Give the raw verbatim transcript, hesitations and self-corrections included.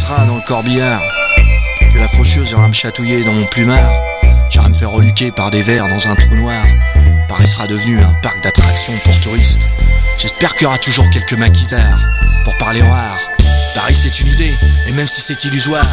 train dans le corbillard, que la faucheuse ira me chatouiller dans mon plumard. J'irai me faire reluquer par des vers dans un trou noir. Paris sera devenu un parc d'attractions pour touristes. J'espère qu'il y aura toujours quelques maquisards pour parler en art. Paris c'est une idée, et même si c'est illusoire,